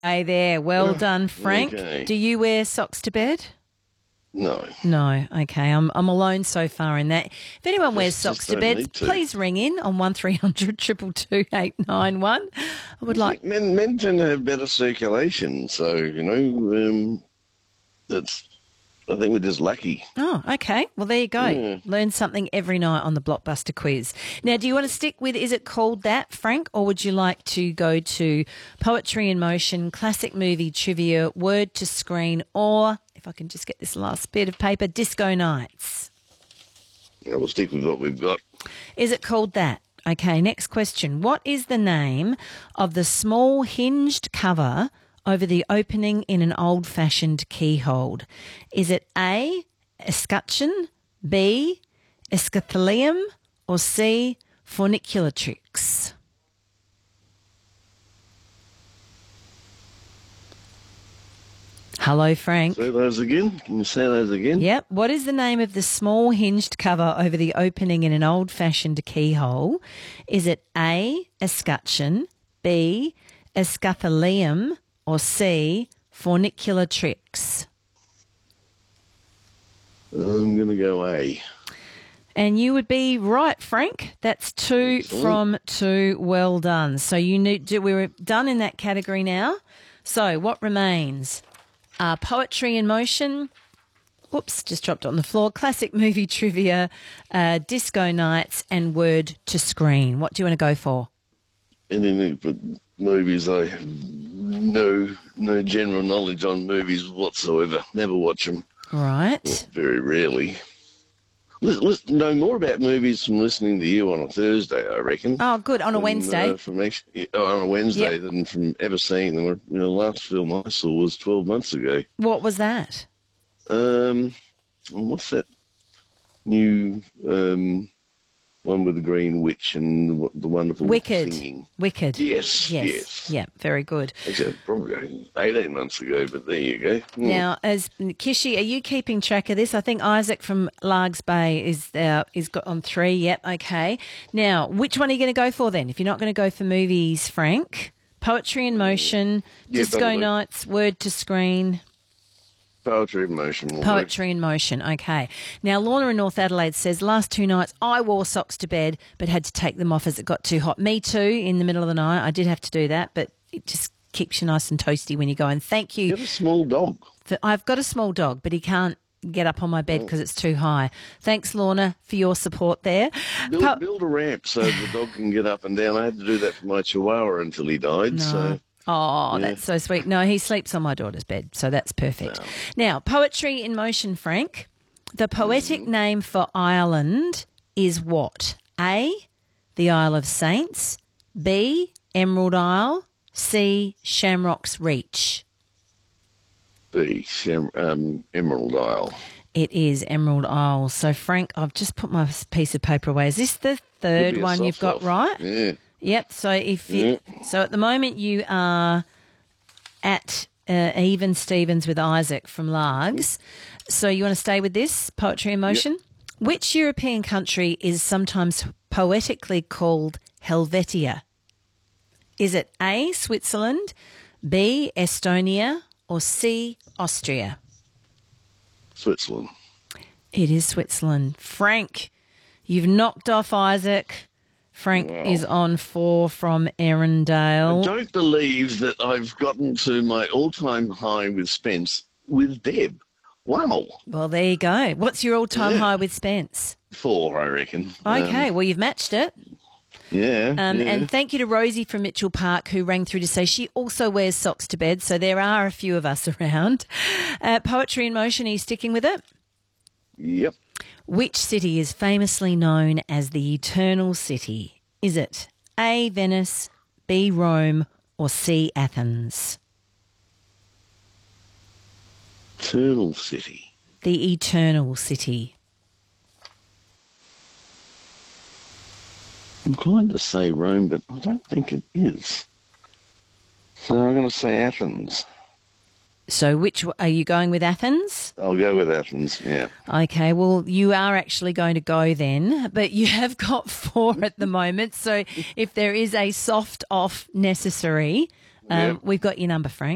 Hey there. Well done, Frank. Okay. Do you wear socks to bed? No. No. Okay. I'm alone so far in that. If anyone wears socks to don't bed, need to. please ring in on 1300 222 891. I would like. Men tend to have better circulation, so that's. I think we're just lucky. Oh, okay. Well, there you go. Yeah. Learn something every night on the Blockbuster quiz. Now, do you want to stick with Is It Called That, Frank, or would you like to go to Poetry in Motion, classic movie trivia, word to screen, or, if I can just get this last bit of paper, Disco Nights? Yeah, we'll stick with what we've got. Is It Called That? Okay, next question. What is the name of the small hinged cover over the opening in an old-fashioned keyhole? Is it A, escutcheon, B, escutcheon, or C, funiculartrix? Hello, Frank. Say those again. Can you say those again? Yep. What is the name of the small hinged cover over the opening in an old-fashioned keyhole? Is it A, escutcheon, B, escutcheon, or C, funiculartrix? I'm going to go A. And you would be right, Frank. That's 2 from 2. Well done. So we're done in that category now. So what remains? Poetry in Motion. Oops, just dropped on the floor. Classic movie trivia, Disco Nights, and word to screen. What do you want to go for? Anything but movies. I have no general knowledge on movies whatsoever. Never watch them. Right. Very rarely. Know more about movies from listening to you on a Thursday, I reckon. Oh, good. On a Wednesday. On a Wednesday Yep. than from ever seeing them. The last film I saw was 12 months ago. What was that? What's that new one with the green witch and the wonderful Wicked. singing? Wicked. Yes. Yeah, very good. Actually, probably 18 months ago, but there you go. Now, as Kishi, are you keeping track of this? I think Isaac from Largs Bay is got on 3. Yep, okay. Now, which one are you going to go for then? If you're not going to go for movies, Frank, Poetry in Motion, Disco probably. Nights, word to screen. Poetry in Motion. Poetry in Motion, okay. Now, Lorna in North Adelaide says, last 2 nights I wore socks to bed but had to take them off as it got too hot. Me too, in the middle of the night. I did have to do that, but it just keeps you nice and toasty when you go. And thank you. You have a small dog. I've got a small dog, but he can't get up on my bed because it's too high. Thanks, Lorna, for your support there. Build a ramp so the dog can get up and down. I had to do that for my Chihuahua until he died. No. So. Oh, Yeah. that's so sweet. No, he sleeps on my daughter's bed, so that's perfect. No. Now, Poetry in Motion, Frank. The poetic name for Ireland is what? A, the Isle of Saints, B, Emerald Isle, C, Shamrock's Reach. B, Emerald Isle. It is Emerald Isle. So, Frank, I've just put my piece of paper away. Is this the third Could be a one you've got soft-off. right? Yeah. Yep. So so at the moment you are at even Stevens with Isaac from Largs. So you want to stay with this Poetry in Motion? Yep. Which European country is sometimes poetically called Helvetia? Is it A, Switzerland, B, Estonia, or C, Austria? Switzerland. It is Switzerland. Frank, you've knocked off Isaac. Frank is on 4 from Erindale. I don't believe that I've gotten to my all-time high with Spence with Deb. Wow. Well, there you go. What's your all-time high with Spence? 4, I reckon. Okay, well, you've matched it. Yeah. And thank you to Rosie from Mitchell Park who rang through to say she also wears socks to bed, so there are a few of us around. Poetry in Motion, are you sticking with it? Yep. Which city is famously known as the Eternal City? Is it A, Venice, B, Rome, or C, Athens? Eternal City. The Eternal City. I'm inclined to say Rome, but I don't think it is. So I'm going to say Athens. So which are you going with, Athens? I'll go with Athens, yeah. Okay, well, you are actually going to go then, but you have got 4 at the moment. So if there is a soft off necessary, we've got your number, Frank.